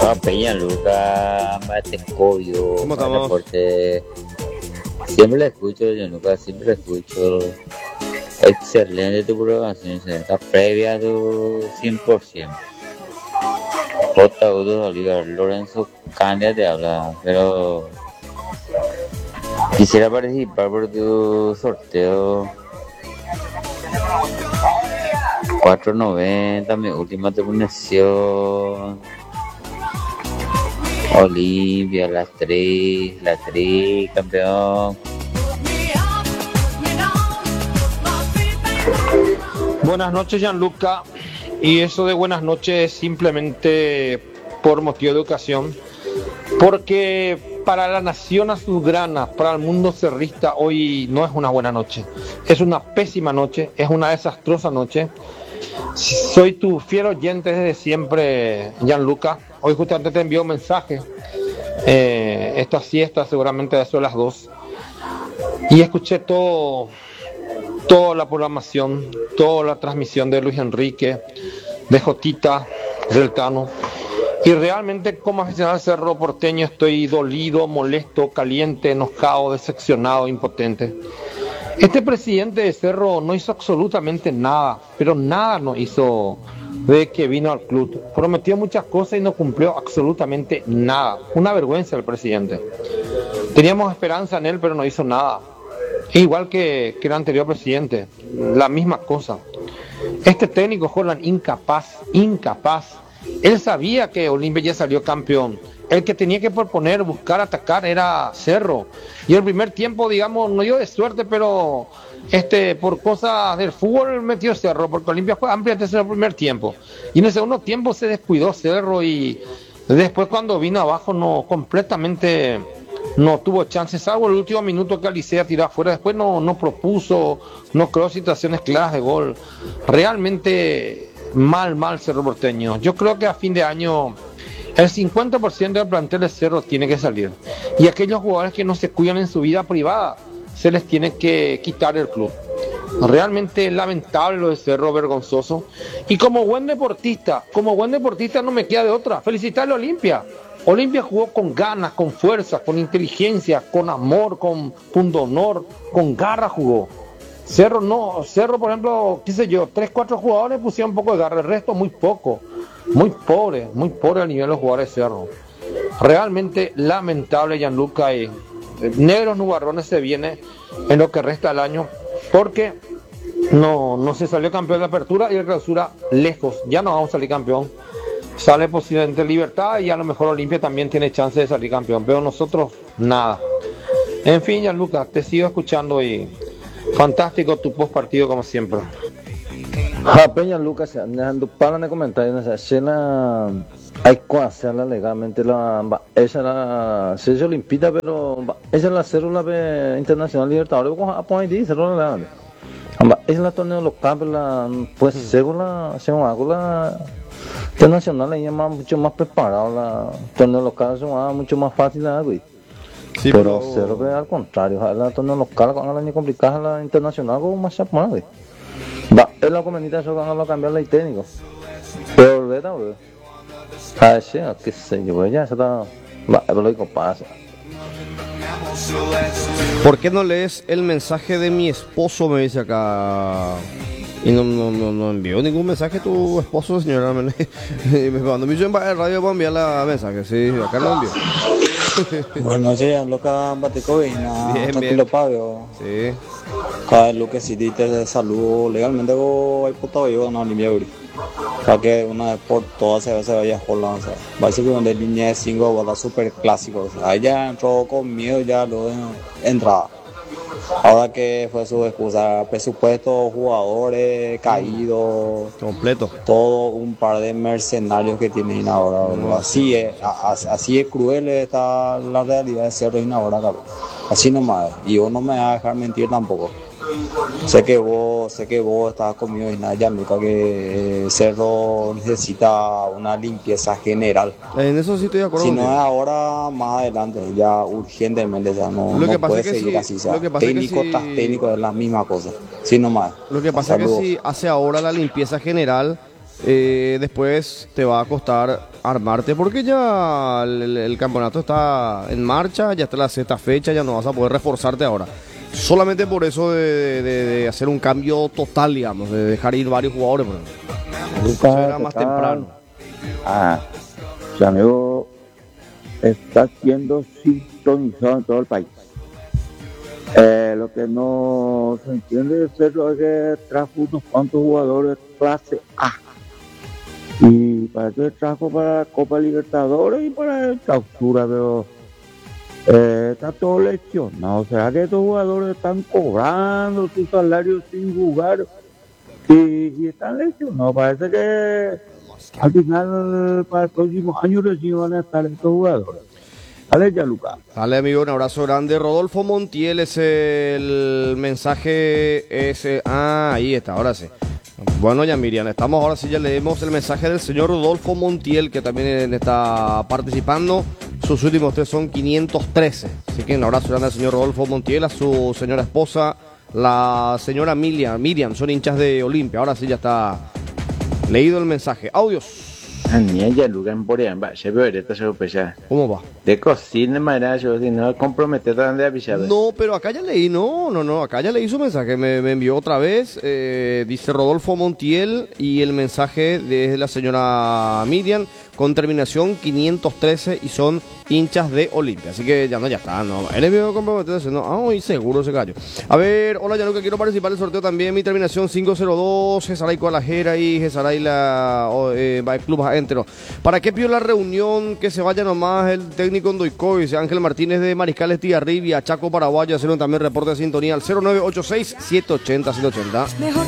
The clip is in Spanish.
Peña Luca, Matecovio, ¿Cómo estamos? Deporte. Siempre le escucho, yo nunca siempre le escucho. Excelente tu programación, se está previa a tu 100%. J. Udo Oliver, Lorenzo Candia te habla, pero quisiera participar por tu sorteo 490, mi última terminación. Olimpia, las tres, campeón. Buenas noches, Gianluca. Y eso de buenas noches es simplemente por motivo de educación. Porque para la nación azulgrana, para el mundo cerrista, hoy no es una buena noche. Es una pésima noche, es una desastrosa noche. Soy tu fiel oyente desde siempre, Gianluca. Hoy justamente te envío un mensaje. Esta siesta seguramente a eso de las 2. Y escuché toda la programación, toda la transmisión de Luis Enrique, de Jotita, del Tano. Y realmente como aficionado al Cerro Porteño estoy dolido, molesto, caliente, enojado, decepcionado, impotente. Este presidente de Cerro no hizo absolutamente nada, pero nada no hizo de que vino al club. Prometió muchas cosas y no cumplió absolutamente nada. Una vergüenza el presidente. Teníamos esperanza en él, pero no hizo nada. Igual que el anterior presidente, la misma cosa. Este técnico, Jordan, incapaz. Él sabía que Olimpia ya salió campeón. El que tenía que proponer, buscar, atacar era Cerro. Y el primer tiempo, digamos, no dio de suerte, pero por cosas del fútbol metió Cerro, porque Olimpia fue amplia en el primer tiempo. Y en el segundo tiempo se descuidó Cerro y después cuando vino abajo completamente no tuvo chances, salvo el último minuto que Alicea tiró afuera. Después no propuso, no creó situaciones claras de gol. Realmente mal Cerro Porteño. Yo creo que a fin de año el 50% del plantel de Cerro tiene que salir. Y aquellos jugadores que no se cuidan en su vida privada, se les tiene que quitar el club. Realmente lamentable lo de Cerro, vergonzoso. Y como buen deportista no me queda de otra. Felicitarle a Olimpia. Olimpia jugó con ganas, con fuerza, con inteligencia, con amor, con honor, con garra jugó. Cerro no, Cerro por ejemplo, 3-4 jugadores pusieron un poco de garra, el resto muy poco, muy pobre a nivel de los jugadores de Cerro. Realmente lamentable, Gianluca, y negros nubarrones se viene en lo que resta del año, porque no se salió campeón de la apertura y el clausura lejos, ya no vamos a salir campeón. Sale posiblemente Libertad y a lo mejor Olimpia también tiene chance de salir campeón, pero nosotros nada. En fin, Gianluca, te sigo escuchando y fantástico tu post partido como siempre. Peña Lucas, dejando para de comentarios, esa escena hay que hacerla legalmente, esa la se olimpita, pero esa es la célula internacional libertadores, a poner ahí, célula legal. Es la torneo local, pues según la internacional es mucho más preparado, la torneo local es mucho más fácil, güey. Sí, pero Cerro que al contrario, la torneo local con la complicada, la internacional con más chapón, güey. Es la conveniente eso van a cambiar el técnico. Pero verdad, güey. Qué sé yo, güey, ya está. Lo digo pasa. ¿Por qué no lees el mensaje de mi esposo? Me dice acá. Y no envió ningún mensaje tu esposo, señora. Me mandó mi en radio para enviar la mensaje. Sí, acá no envió. Buenas noches, loca Batecovi, tranquilo Pablo. Sí. Cada vez que si te saludo legalmente hay puta yo no limpia uri. Para que una vez por todas se vaya a Holland, básicamente línea de 5 va super clásico. Ahí ya entró con miedo ya lo de entrada. Ahora que fue su excusa, presupuesto, jugadores caídos, completo, todo un par de mercenarios que tienen ahora. Así es cruel está la realidad de Cerro ahora, cabrón. Así nomás, y vos no me vas a dejar mentir tampoco. Sé que vos estás conmigo y nada, ya nunca que Cerro necesita una limpieza general. En eso sí estoy de acuerdo. Si no es ahora, más adelante, ya urgentemente, ya no puede seguir así. Técnico tras técnico es la misma cosa. Sí, nomás. Lo que pasa es que si hace ahora la limpieza general, después te va a costar armarte porque ya el campeonato está en marcha, ya está la sexta fecha, ya no vas a poder reforzarte ahora. Solamente por eso de hacer un cambio total, digamos, de dejar ir varios jugadores. Eso era más temprano. Su amigo está siendo sintonizado en todo el país. Lo que no se entiende es que trajo unos cuantos jugadores clase A. Y para eso trajo para Copa Libertadores y para el clausura, pero está todo lesionado. ¿Será que estos jugadores están cobrando sus salarios sin jugar? Y están lesionados. Parece que al final, para el próximo año recién van a estar estos jugadores. Dale, Gianluca. Dale, amigo, un abrazo grande. Rodolfo Montiel es el mensaje ese. Ahí está, ahora sí. Bueno, ya Miriam, estamos ahora sí, ya leemos el mensaje del señor Rodolfo Montiel, que también está participando. Sus últimos 3 son 513. Así que un abrazo grande al señor Rodolfo Montiel, a su señora esposa, la señora Miriam, son hinchas de Olimpia. Ahora sí ya está leído el mensaje. Audios. ¿Cómo va? De cocina, manera, yo si no compromete tan de avisar. No, pero acá ya leí, no, acá ya leí su mensaje, me envió otra vez, dice Rodolfo Montiel y el mensaje de la señora Miriam con terminación 513 y son hinchas de Olimpia, así que ya está, no, él envió comprometerse, no, seguro se cayó. A ver, hola Gianluca, quiero participar del sorteo también, mi terminación 502, Gesaray Coalajera y Gesaray Club Entero. ¿Para qué pidió la reunión que se vaya nomás el técnico Ndoikovic, Ángel Martínez de Mariscales Tiarribia, Chaco Paraguayo, hicieron también reporte de sintonía al 0986-780-180?